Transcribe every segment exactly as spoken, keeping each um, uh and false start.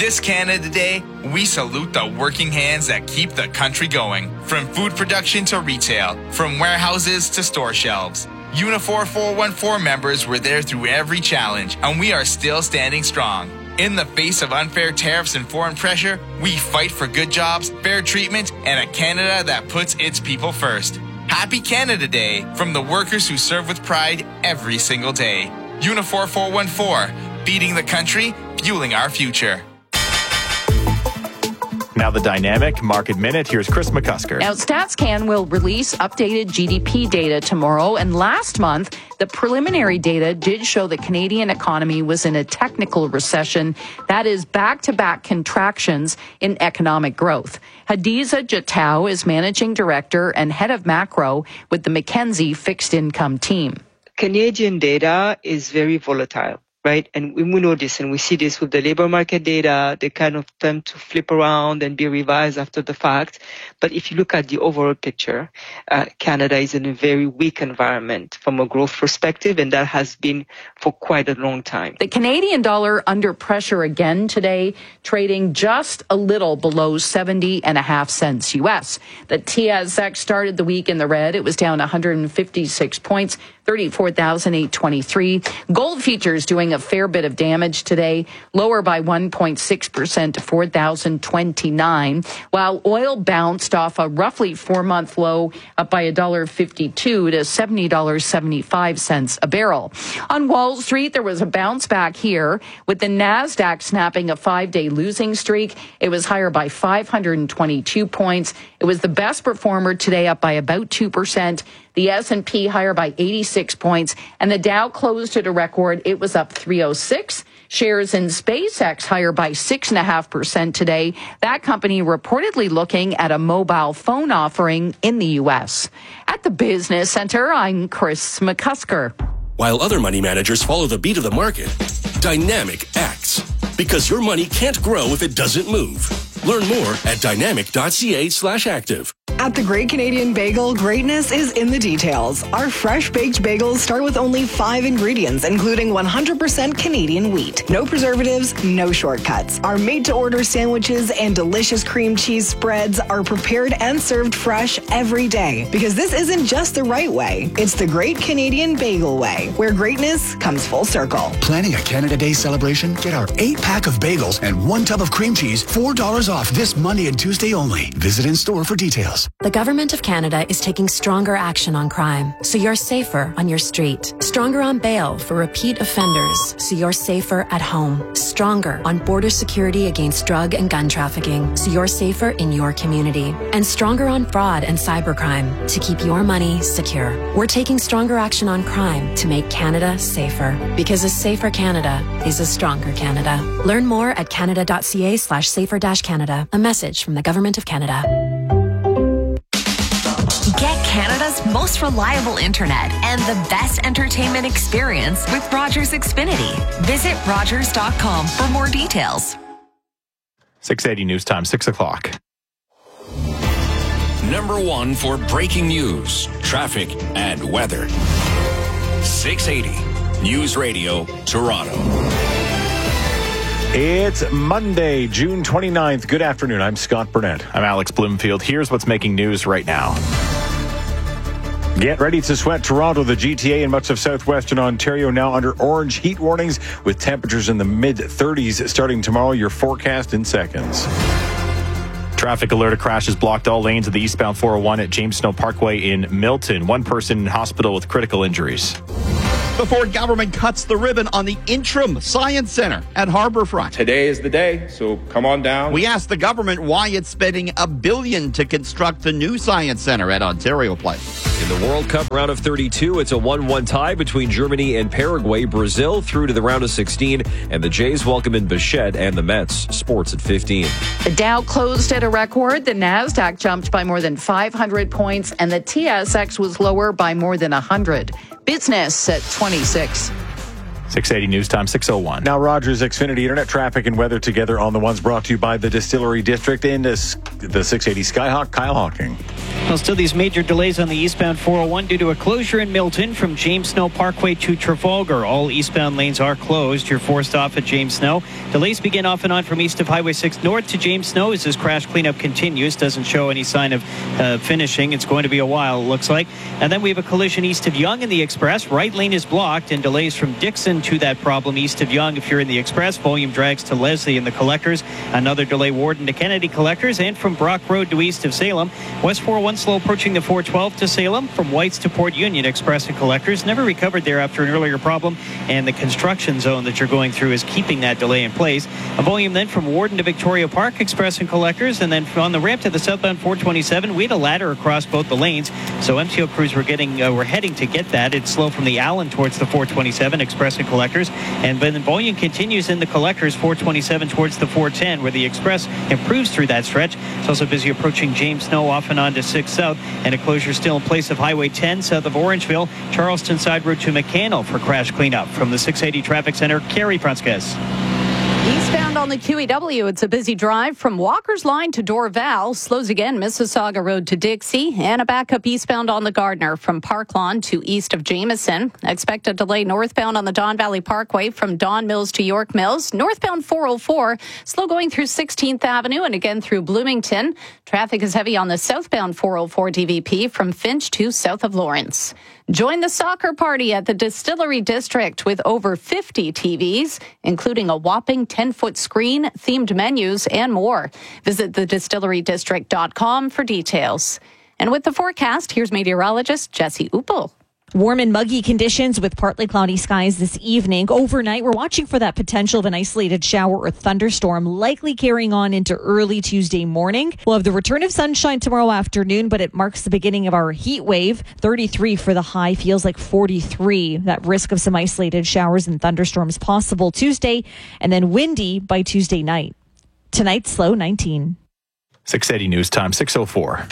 This Canada Day, we salute the working hands that keep the country going. From food production to retail, from warehouses to store shelves. Unifor four one four members were there through every challenge, and we are still standing strong. In the face of unfair tariffs and foreign pressure, we fight for good jobs, fair treatment, and a Canada that puts its people first. Happy Canada Day from the workers who serve with pride every single day. Unifor four one four, beating the country, fueling our future. Now the Dynamic Market Minute. Here's Chris McCusker. Now, StatsCan will release updated G D P data tomorrow. And last month, the preliminary data did show the Canadian economy was in a technical recession. That is back-to-back contractions in economic growth. Hadiza Jatau is managing director and head of macro with the Mackenzie Fixed Income team. Canadian data is very volatile. Right. And we know this, and we see this with the labor market data. They kind of tend to flip around and be revised after the fact. But if you look at the overall picture, uh, Canada is in a very weak environment from a growth perspective, and that has been for quite a long time. The Canadian dollar under pressure again today, trading just a little below seventy and a half cents U S. The T S X started the week in the red. It was down one hundred fifty-six points, thirty-four thousand eight hundred twenty-three. Gold futures doing a fair bit of damage today, lower by one point six percent to four thousand twenty-nine, while oil bounced off a roughly four-month low up by one dollar fifty-two to seventy dollars and seventy-five cents a barrel. On Wall Street, there was a bounce back here with the NASDAQ snapping a five-day losing streak. It was higher by five hundred twenty-two points. It was the best performer today, up by about two percent. The S and P higher by eighty-six points, and the Dow closed at a record. It was up three oh six. Shares in SpaceX higher by six point five percent today. That company reportedly looking at a mobile phone offering in the U S. At the Business Center, I'm Chris McCusker. While other money managers follow the beat of the market, Dynamic acts. Because your money can't grow if it doesn't move. Learn more at dynamic.ca slash active. At the Great Canadian Bagel, greatness is in the details. Our fresh baked bagels start with only five ingredients, including one hundred percent Canadian wheat. No preservatives, no shortcuts. Our made-to-order sandwiches and delicious cream cheese spreads are prepared and served fresh every day. Because this isn't just the right way. It's the Great Canadian Bagel way, where greatness comes full circle. Planning a Canada Day celebration? Get our eight-pack of bagels and one tub of cream cheese, four dollars off this Monday and Tuesday only. Visit in-store for details. The Government of Canada is taking stronger action on crime, so you're safer on your street. Stronger on bail for repeat offenders, so you're safer at home. Stronger on border security against drug and gun trafficking, so you're safer in your community. And stronger on fraud and cybercrime, to keep your money secure. We're taking stronger action on crime to make Canada safer. Because a safer Canada is a stronger Canada. Learn more at canada.ca slash safer dash Canada. A message from the Government of Canada. Get Canada's most reliable internet and the best entertainment experience with Rogers Xfinity. Visit rogers dot com for more details. six eighty News Time, six o'clock. Number one for breaking news, traffic, and weather. six eighty News Radio, Toronto. It's Monday, June twenty-ninth. Good afternoon. I'm Scott Burnett. I'm Alex Bloomfield. Here's what's making news right now. Get ready to sweat. Toronto, the G T A, and much of southwestern Ontario now under orange heat warnings with temperatures in the mid thirties starting tomorrow. Your forecast in seconds. Traffic alert: a crash has blocked all lanes of the eastbound four oh one at James Snow Parkway in Milton. One person in hospital with critical injuries. The Ford government cuts the ribbon on the Interim Science Center at Harbourfront. Today is the day, so come on down. We asked the government why it's spending a billion to construct the new Science Center at Ontario Place. In the World Cup round of thirty-two, it's a one one tie between Germany and Paraguay. Brazil through to the round of sixteen, and the Jays welcome in Bichette and the Mets. Sports at fifteen. The Dow closed at a record. The NASDAQ jumped by more than five hundred points, and the T S X was lower by more than one hundred. Business at twenty-six. six eighty News Time, six oh one. Now Rogers Xfinity Internet traffic and weather together on the ones brought to you by the Distillery District in the six eighty Skyhawk. Kyle Hawking. Well, still these major delays on the eastbound four oh one due to a closure in Milton from James Snow Parkway to Trafalgar. All eastbound lanes are closed. You're forced off at James Snow. Delays begin off and on from east of Highway six north to James Snow as this crash cleanup continues. Doesn't show any sign of uh, finishing. It's going to be a while, it looks like. And then we have a collision east of Yonge in the Express. Right lane is blocked and delays from Dixon to that problem east of Yonge if you're in the Express. Volume drags to Leslie in the Collectors. Another delay Warden to Kennedy Collectors, and from Brock Road to east of Salem. West four oh one slow approaching the four twelve to Salem. From Whites to Port Union Express and Collectors. Never recovered there after an earlier problem, and the construction zone that you're going through is keeping that delay in place. A volume then from Warden to Victoria Park Express and Collectors, and then on the ramp to the southbound four twenty-seven, we had a ladder across both the lanes, so M T O crews were getting uh, were heading to get that. It's slow from the Allen towards the four twenty-seven Express and Collectors, and then the volume continues in the Collectors four twenty-seven towards the four ten, where the Express improves through that stretch. It's also busy approaching James Snow off and on to six south, and a closure still in place of Highway ten south of Orangeville, Charleston side road to McCannell for crash cleanup. From the six eighty Traffic Center, Carrie Prunskes. Eastbound on the Q E W, it's a busy drive from Walker's Line to Dorval. Slows again, Mississauga Road to Dixie. And a backup eastbound on the Gardner from Park Lawn to east of Jameson. Expect a delay northbound on the Don Valley Parkway from Don Mills to York Mills. Northbound four oh four, slow going through sixteenth Avenue and again through Bloomington. Traffic is heavy on the southbound four oh four D V P from Finch to south of Lawrence. Join the soccer party at the Distillery District with over fifty T Vs, including a whopping ten-foot screen, themed menus, and more. Visit the distillery district dot com for details. And with the forecast, here's meteorologist Jesse Uppel. Warm and muggy conditions with partly cloudy skies this evening. Overnight, we're watching for that potential of an isolated shower or thunderstorm, likely carrying on into early Tuesday morning. We'll have the return of sunshine tomorrow afternoon, but it marks the beginning of our heat wave. thirty-three for the high, feels like forty-three. That risk of some isolated showers and thunderstorms possible Tuesday, and then windy by Tuesday night. Tonight's low nineteen. six eighty News Time, six oh four.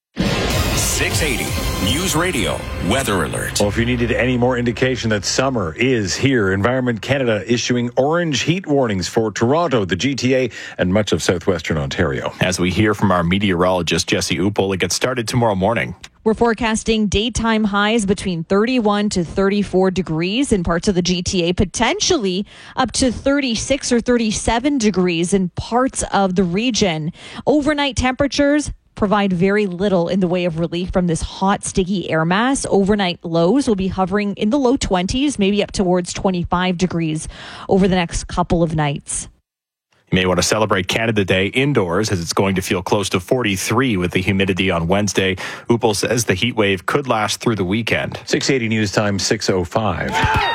six eighty News Radio Weather Alert. Well, if you needed any more indication that summer is here, Environment Canada issuing orange heat warnings for Toronto, the G T A, and much of southwestern Ontario. As we hear from our meteorologist, Jesse Uppel, it gets started tomorrow morning. We're forecasting daytime highs between thirty-one to thirty-four degrees in parts of the G T A, potentially up to thirty-six or thirty-seven degrees in parts of the region. Overnight temperatures provide very little in the way of relief from this hot, sticky air mass. Overnight lows will be hovering in the low twenties, maybe up towards twenty-five degrees over the next couple of nights. You may want to celebrate Canada Day indoors as it's going to feel close to forty-three with the humidity on Wednesday. Uppel says the heat wave could last through the weekend. six eighty News Time, six oh five.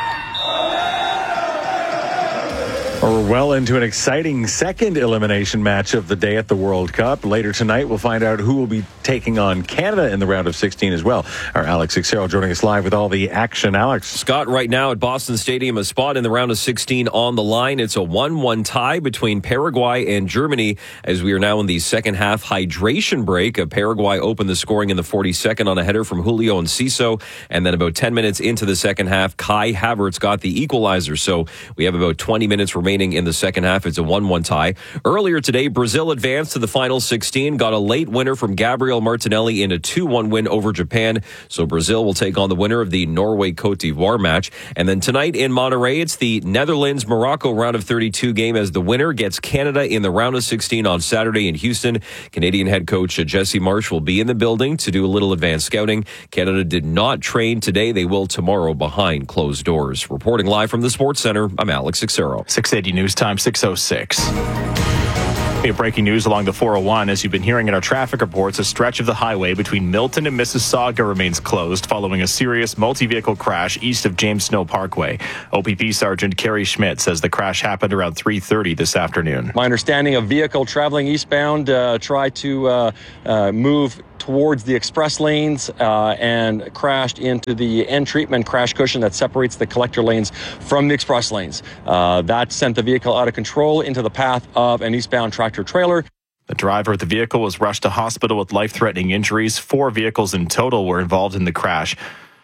We're well into an exciting second elimination match of the day at the World Cup. Later tonight, we'll find out who will be taking on Canada in the round of sixteen as well. Our Alex Xero joining us live with all the action. Alex. Scott, right now at Boston Stadium, a spot in the round of sixteen on the line. It's a one one tie between Paraguay and Germany as we are now in the second half hydration break. Paraguay opened the scoring in the forty-second on a header from Julio Enciso. And then about ten minutes into the second half, Kai Havertz got the equalizer. So we have about twenty minutes remaining in the second half. It's a one one tie. Earlier today, Brazil advanced to the final sixteen, got a late winner from Gabriel Martinelli in a two one win over Japan. So Brazil will take on the winner of the Norway-Cote d'Ivoire match. And then tonight in Monterrey, it's the Netherlands-Morocco round of thirty-two game as the winner gets Canada in the round of sixteen on Saturday in Houston. Canadian head coach Jesse Marsh will be in the building to do a little advanced scouting. Canada did not train today. They will tomorrow behind closed doors. Reporting live from the Sports Center, I'm Alex Xero. six eighty News Time, six oh six. We have breaking news along the four oh one. As you've been hearing in our traffic reports, a stretch of the highway between Milton and Mississauga remains closed following a serious multi-vehicle crash east of James Snow Parkway. O P P Sergeant Kerry Schmidt says the crash happened around three thirty this afternoon. My understanding, a vehicle traveling eastbound uh, tried to uh, uh, move towards the express lanes uh, and crashed into the end treatment crash cushion that separates the collector lanes from the express lanes. Uh, that sent the vehicle out of control into the path of an eastbound tractor trailer. The driver of the vehicle was rushed to hospital with life-threatening injuries. Four vehicles in total were involved in the crash.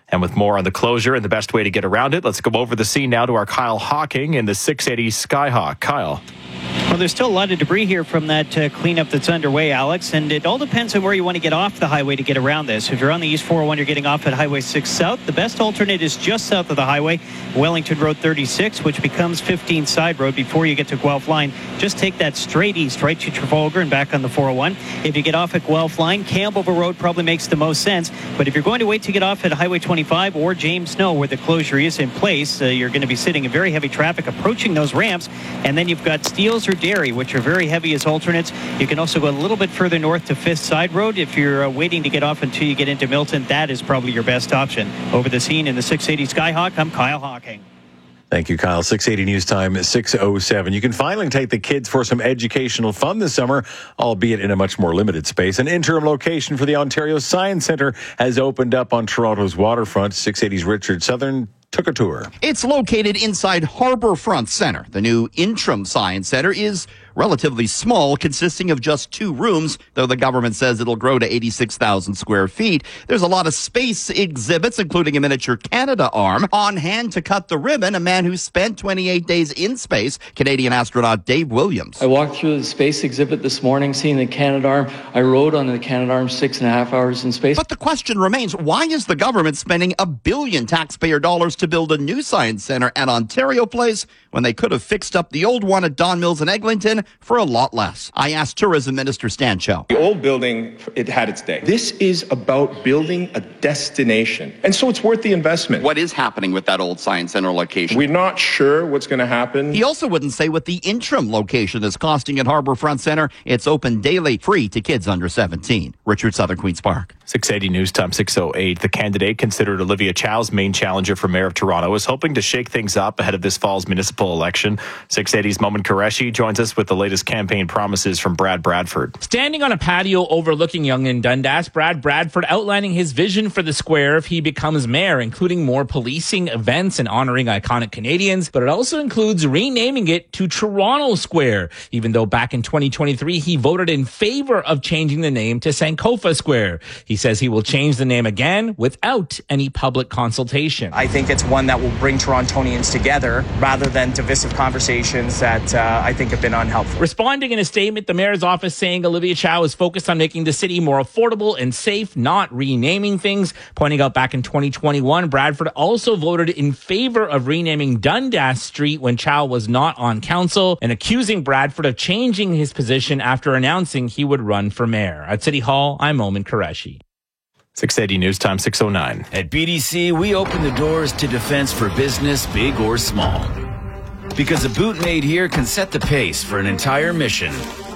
And with more on the closure and the best way to get around it, let's go over the scene now to our Kyle Hawking in the six eighty Skyhawk. Kyle. Well, there's still a lot of debris here from that uh, cleanup that's underway, Alex, and it all depends on where you want to get off the highway to get around this. If you're on the East four oh one, you're getting off at Highway six South. The best alternate is just south of the highway, Wellington Road thirty-six, which becomes fifteen Side Road before you get to Guelph Line. Just take that straight east right to Trafalgar and back on the four oh one. If you get off at Guelph Line, Campbellville Road probably makes the most sense, but if you're going to wait to get off at Highway twenty-five or James Snow, where the closure is in place, uh, you're going to be sitting in very heavy traffic approaching those ramps, and then you've got Steeles or Derry, which are very heavy as alternates. You can also go a little bit further north to fifth Side Road. If you're uh, waiting to get off until you get into Milton, that is probably your best option. Over the scene in the six eighty Skyhawk, I'm Kyle Hawking. Thank you, Kyle. six eighty News Time, six oh seven. You can finally take the kids for some educational fun this summer, albeit in a much more limited space. An interim location for the Ontario Science Centre has opened up on Toronto's waterfront. six eighty's Richard Southern took a tour. It's located inside Harbourfront Centre. The new interim Science Centre is relatively small, consisting of just two rooms, though the government says it'll grow to eighty-six thousand square feet. There's a lot of space exhibits, including a miniature Canada arm. On hand to cut the ribbon, a man who spent twenty-eight days in space, Canadian astronaut Dave Williams. I walked through the space exhibit this morning, seeing the Canada arm. I rode on the Canada arm six and a half hours in space. But the question remains, why is the government spending a billion taxpayer dollars to build a new science centre at Ontario Place when they could have fixed up the old one at Don Mills in Eglinton for a lot less? I asked Tourism Minister Stan Cho. The old building, it had its day. This is about building a destination, and so it's worth the investment. What is happening with that old Science Centre location? We're not sure what's going to happen. He also wouldn't say what the interim location is costing at Harbourfront Centre. It's open daily, free to kids under seventeen. Richard Southern, Queen's Park. six eighty News Time, six oh eight. The candidate considered Olivia Chow's main challenger for mayor of Toronto is hoping to shake things up ahead of this fall's municipal election. six eighty's Momin Qureshi joins us with the latest campaign promises from Brad Bradford. Standing on a patio overlooking Yonge and Dundas, Brad Bradford outlining his vision for the square if he becomes mayor, including more policing, events, and honoring iconic Canadians. But it also includes renaming it to Toronto Square, even though back in twenty twenty-three he voted in favor of changing the name to Sankofa Square. He says he will change the name again without any public consultation. I think it's one that will bring Torontonians together rather than divisive conversations that uh, I think have been unhelpful. Responding in a statement, the mayor's office saying Olivia Chow is focused on making the city more affordable and safe, not renaming things. Pointing out back in twenty twenty-one, Bradford also voted in favor of renaming Dundas Street when Chow was not on council, and accusing Bradford of changing his position after announcing he would run for mayor. At City Hall, I'm Momin Qureshi. six eighty News Time, six oh nine. At B D C, we open the doors to defense for business, big or small. Because a boot made here can set the pace for an entire mission.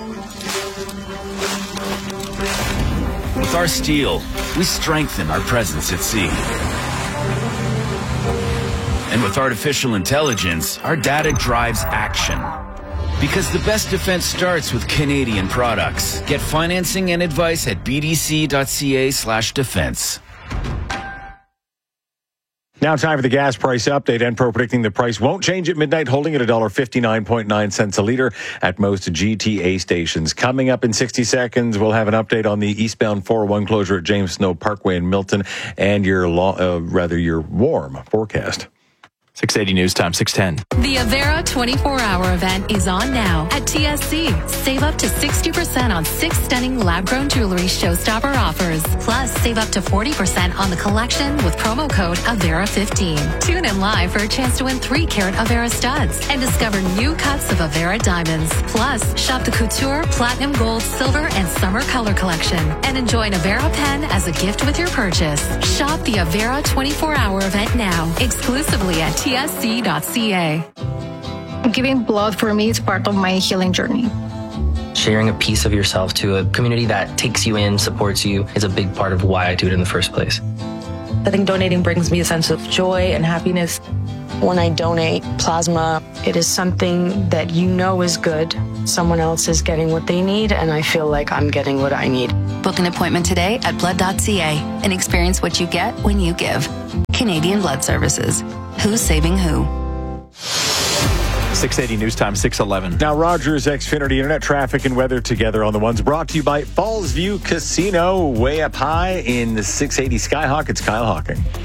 With our steel, we strengthen our presence at sea. And with artificial intelligence, our data drives action. Because the best defense starts with Canadian products. Get financing and advice at bdc.ca slash defense. Now time for the gas price update. Enpro predicting the price won't change at midnight, holding at one dollar fifty-nine point nine cents a litre at most G T A stations. Coming up in sixty seconds, we'll have an update on the eastbound four oh one closure at James Snow Parkway in Milton and your long, uh, rather your warm forecast. six eighty News Time, six ten. The Avera twenty-four hour event is on now at T S C. Save up to sixty percent on six stunning lab-grown jewelry showstopper offers. Plus, save up to forty percent on the collection with promo code Avera fifteen. Tune in live for a chance to win three carat Avera studs and discover new cuts of Avera diamonds. Plus, shop the Couture, Platinum Gold, Silver, and Summer Color collection and enjoy an Avera pen as a gift with your purchase. Shop the Avera twenty-four hour event now, exclusively at T S C dot C A. Giving blood for me is part of my healing journey. Sharing a piece of yourself to a community that takes you in, supports you, is a big part of why I do it in the first place. I think donating brings me a sense of joy and happiness. When I donate plasma, it is something that you know is good. Someone else is getting what they need, and I feel like I'm getting what I need. Book an appointment today at blood dot C A and experience what you get when you give. Canadian Blood Services. Who's saving who? six eighty News Time, six eleven. Now, Rogers, Xfinity, Internet traffic and weather together on the ones brought to you by Falls View Casino, way up high in the six eighty Skyhawk. It's Kyle Hawking.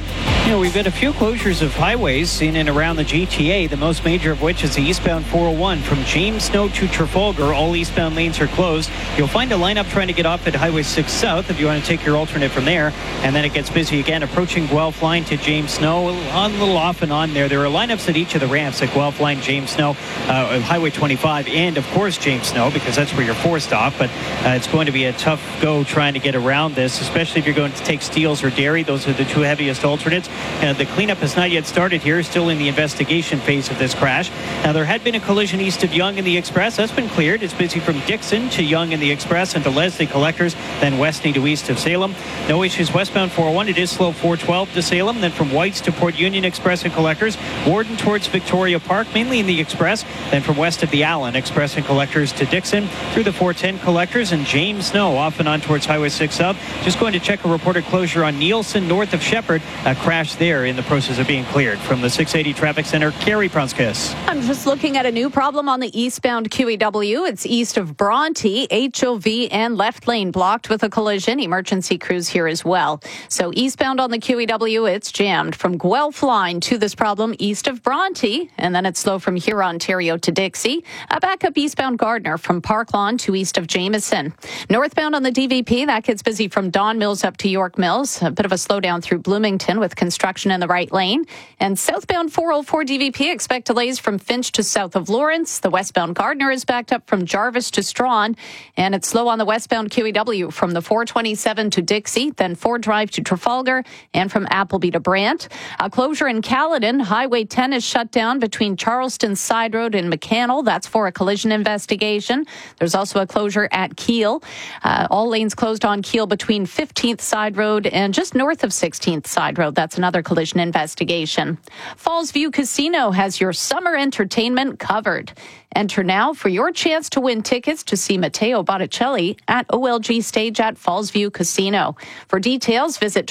You know, we've got a few closures of highways in and around the G T A, the most major of which is the eastbound four oh one from James Snow to Trafalgar. All eastbound lanes are closed. You'll find a lineup trying to get off at Highway six South if you want to take your alternate from there. And then it gets busy again approaching Guelph Line to James Snow. On, a little off and on there. There are lineups at each of the ramps at Guelph Line, James Snow, uh, Highway twenty-five, and of course James Snow, because that's where you're forced off. But uh, it's going to be a tough go trying to get around this, especially if you're going to take Steeles or Derry. Those are the two heaviest alternates. Uh, the cleanup has not yet started here, still in the investigation phase of this crash. Now, there had been a collision east of Yonge in the Express. That's been cleared. It's busy from Dixon to Yonge in the Express and to Leslie Collectors, then Westney to east of Salem. No issues westbound four oh one. It is slow four twelve to Salem, then from Whites to Port Union Express and Collectors. Warden towards Victoria Park, mainly in the Express, then from west of the Allen Express and Collectors to Dixon, through the four ten Collectors and James Snow off and on towards Highway six South. Just going to check a reported closure on Nielsen north of Shepherd. A crash there in the process of being cleared. From the six eighty Traffic Center, Carrie Prunskis. I'm just looking at a new problem on the eastbound Q E W. It's east of Bronte, H O V and left lane blocked with a collision. Emergency crews here as well. So eastbound on the Q E W, it's jammed from Guelph Line to this problem east of Bronte, and then it's slow from here, Ontario to Dixie. A backup eastbound Gardner from Park Lawn to east of Jameson. Northbound on the D V P, that gets busy from Don Mills up to York Mills. A bit of a slowdown through Bloomington with construction in the right lane. And southbound four oh four D V P, expect delays from Finch to south of Lawrence. The westbound Gardner is backed up from Jarvis to Strawn, and it's slow on the westbound Q E W from the four twenty-seven to Dixie, then Ford Drive to Trafalgar, and from Appleby to Brant. A closure in Caledon. Highway ten is shut down between Charleston Side Road and McCannell. That's for a collision investigation. There's also a closure at Kiel. Uh, all lanes closed on Kiel between fifteenth Side Road and just north of sixteenth Side Road. That's another collision investigation. Falls View Casino has your summer entertainment covered. Enter now for your chance to win tickets to see Matteo Botticelli at O L G Stage at Falls View Casino. For details, visit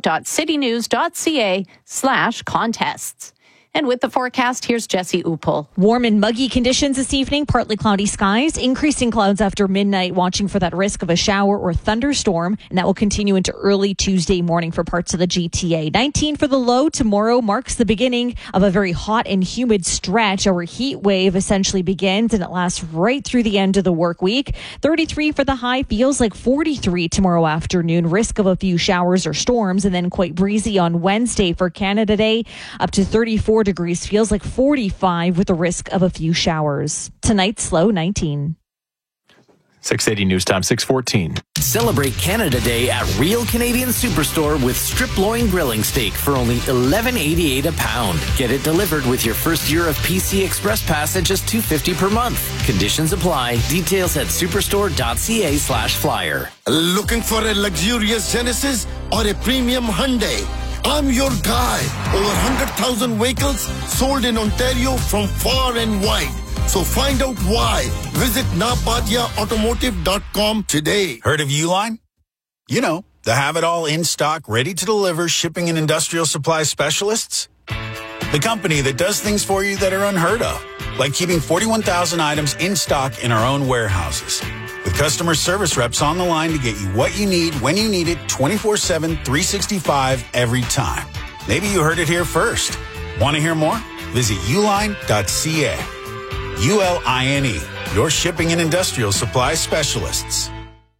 toronto.citynews.ca slash contests. And with the forecast, here's Jesse Upel. Warm and muggy conditions this evening, partly cloudy skies, increasing clouds after midnight, watching for that risk of a shower or thunderstorm, and that will continue into early Tuesday morning for parts of the G T A. nineteen for the low tomorrow marks the beginning of a very hot and humid stretch. Our heat wave essentially begins, and it lasts right through the end of the work week. thirty-three for the high, feels like forty-three tomorrow afternoon. Risk of a few showers or storms, and then quite breezy on Wednesday for Canada Day, up to thirty-four degrees, feels like forty-five with the risk of a few showers. Tonight's low nineteen. six eighty News Time, six fourteen. Celebrate Canada Day at Real Canadian Superstore with strip loin grilling steak for only eleven eighty-eight a pound. Get it delivered with your first year of P C Express Pass at just two fifty per month. Conditions apply. Details at superstore.ca slash flyer. Looking for a luxurious Genesis or a premium Hyundai? I'm your guy. Over one hundred thousand vehicles sold in Ontario from far and wide. So find out why. Visit napadia automotive dot com today. Heard of Uline? You know, the have-it-all in-stock, ready-to-deliver shipping and industrial supply specialists. The company that does things for you that are unheard of, like keeping forty-one thousand items in stock in our own warehouses. With customer service reps on the line to get you what you need, when you need it, twenty-four seven, three sixty-five, every time. Maybe you heard it here first. Want to hear more? Visit uline dot c a. U L I N E, your shipping and industrial supply specialists.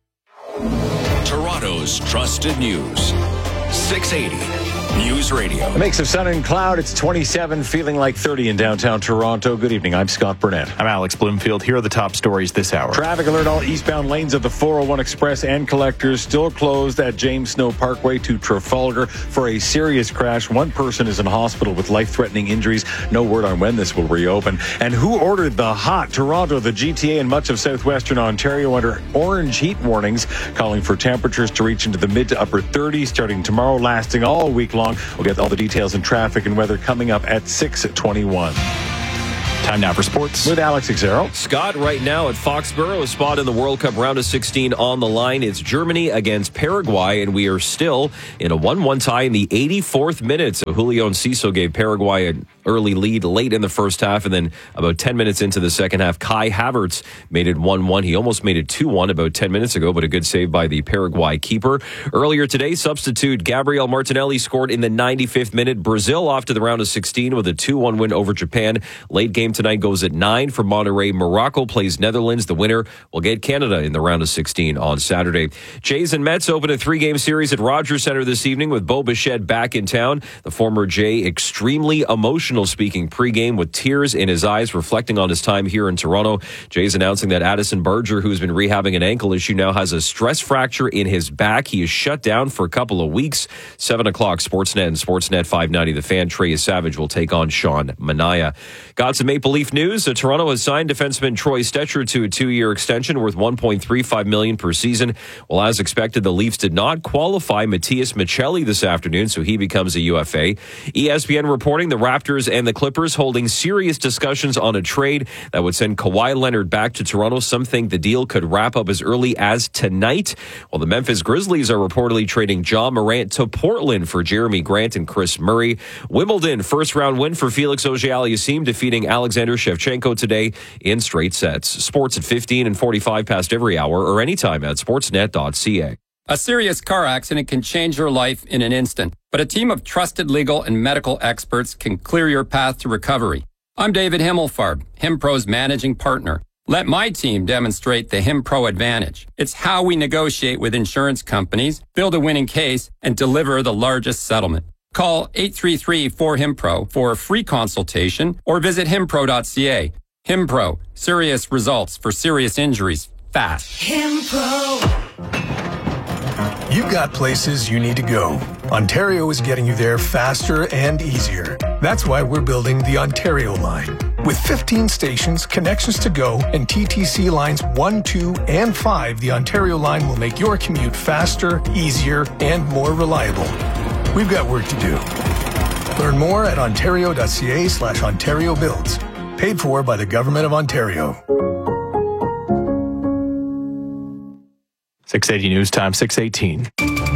Toronto's trusted news. six eighty News Radio. A mix of sun and cloud. It's twenty-seven, feeling like thirty in downtown Toronto. Good evening. I'm Scott Burnett. I'm Alex Bloomfield. Here are the top stories this hour. Traffic alert. All eastbound lanes of the four oh one Express and Collectors still closed at James Snow Parkway to Trafalgar for a serious crash. One person is in hospital with life-threatening injuries. No word on when this will reopen. And who ordered the hot? Toronto, the G T A, and much of southwestern Ontario under orange heat warnings, calling for temperatures to reach into the mid to upper thirties starting tomorrow, lasting all week long. We'll get all the details in traffic and weather coming up at six twenty-one. Time now for sports with Alex Xero. Scott, right now at Foxborough, a spot in the World Cup round of sixteen on the line. It's Germany against Paraguay, and we are still in a one one tie in the eighty-fourth minute. So Julio Enciso gave Paraguay a early lead late in the first half, and then about ten minutes into the second half, Kai Havertz made it one one. He almost made it two one about ten minutes ago, but a good save by the Paraguay keeper. Earlier today, substitute Gabriel Martinelli scored in the ninety-fifth minute. Brazil off to the round of sixteen with a two one win over Japan. Late game tonight goes at nine for Monterrey. Morocco plays Netherlands. The winner will get Canada in the round of sixteen on Saturday. Jays and Mets open a three-game series at Rogers Center this evening with Bo Bichette back in town. The former Jay extremely emotional speaking pregame with tears in his eyes reflecting on his time here in Toronto. Jay's announcing that Addison Barger, who's been rehabbing an ankle issue, now has a stress fracture in his back. He is shut down for a couple of weeks. seven o'clock, Sportsnet and Sportsnet five ninety. The Fan, Trey Savage will take on Sean Manaea. Got some Maple Leaf news. Uh, Toronto has signed defenseman Troy Stecher to a two-year extension worth one point three five million dollars per season. Well, as expected, the Leafs did not qualify Matthias Michelli this afternoon, so he becomes a U F A. E S P N reporting the Raptors and the Clippers holding serious discussions on a trade that would send Kawhi Leonard back to Toronto. Some think the deal could wrap up as early as tonight. Well, the Memphis Grizzlies are reportedly trading Ja Morant to Portland for Jeremy Grant and Chris Murray. Wimbledon, first round win for Felix Auger-Aliassime, defeating Alexander Shevchenko today in straight sets. Sports at fifteen and forty-five past every hour or anytime at sportsnet dot c a. A serious car accident can change your life in an instant, but a team of trusted legal and medical experts can clear your path to recovery. I'm David Himmelfarb, HimPro's managing partner. Let my team demonstrate the HimPro advantage. It's how we negotiate with insurance companies, build a winning case, and deliver the largest settlement. Call eight three three four HimPro for a free consultation or visit himpro dot c a. HimPro, serious results for serious injuries, fast. HimPro. You've got places you need to go. Ontario is getting you there faster and easier. That's why we're building the Ontario line. With fifteen stations, connections to go, and T T C lines one, two, and five, the Ontario line will make your commute faster, easier, and more reliable. We've got work to do. Learn more at ontario dot c a slash Ontario builds. Paid for by the Government of Ontario. six eighty News Time, six eighteen.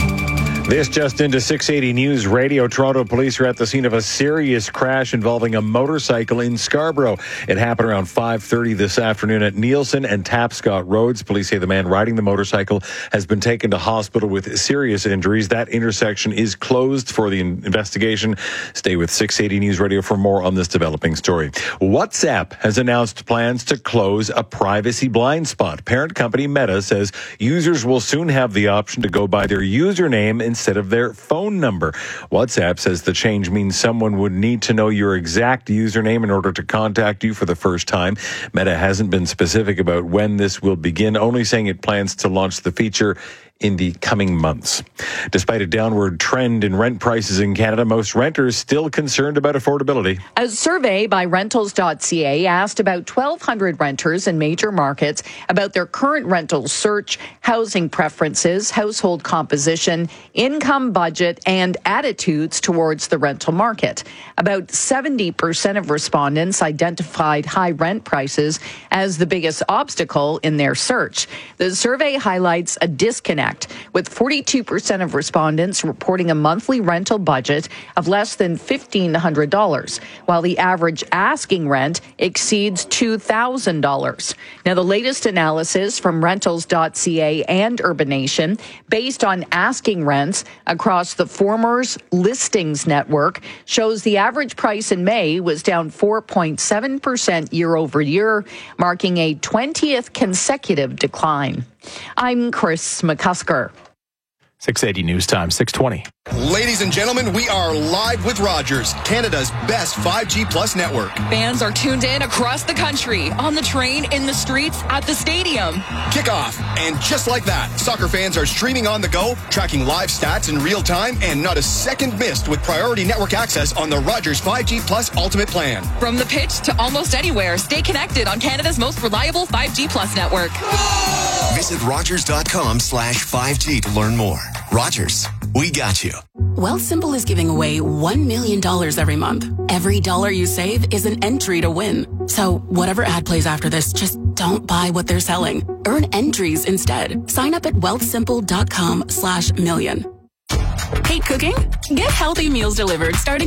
This just into six eighty News Radio. Toronto police are at the scene of a serious crash involving a motorcycle in Scarborough. It happened around five thirty this afternoon at Nielsen and Tapscott Roads. Police say the man riding the motorcycle has been taken to hospital with serious injuries. That intersection is closed for the investigation. Stay with six eighty News Radio for more on this developing story. WhatsApp has announced plans to close a privacy blind spot. Parent company Meta says users will soon have the option to go by their username instead of their phone number. WhatsApp says the change means someone would need to know your exact username in order to contact you for the first time. Meta hasn't been specific about when this will begin, only saying it plans to launch the feature in the coming months. Despite a downward trend in rent prices in Canada, most renters still concerned about affordability. A survey by rentals dot c a asked about twelve hundred renters in major markets about their current rental search, housing preferences, household composition, income budget, and attitudes towards the rental market. About seventy percent of respondents identified high rent prices as the biggest obstacle in their search. The survey highlights a disconnect, with forty-two percent of respondents reporting a monthly rental budget of less than fifteen hundred dollars, while the average asking rent exceeds two thousand dollars. Now, the latest analysis from rentals dot c a and Urbanation, based on asking rents across the Formers Listings Network, shows the average price in May was down four point seven percent year over year, marking a twentieth consecutive decline. I'm Chris McCusker. six eighty News Time, six twenty. Ladies and gentlemen, we are live with Rogers, Canada's best five G Plus network. Fans are tuned in across the country, on the train, in the streets, at the stadium. Kickoff, and just like that, soccer fans are streaming on the go, tracking live stats in real time, and not a second missed with priority network access on the Rogers five G Plus Ultimate Plan. From the pitch to almost anywhere, stay connected on Canada's most reliable five G Plus network. Visit rogers.com slash 5G to learn more. Rogers, we got you. Wealthsimple is giving away one million dollars every month. Every dollar you save is an entry to win. So whatever ad plays after this, just don't buy what they're selling. Earn entries instead. Sign up at wealthsimple.com slash million. Hate cooking? Get healthy meals delivered starting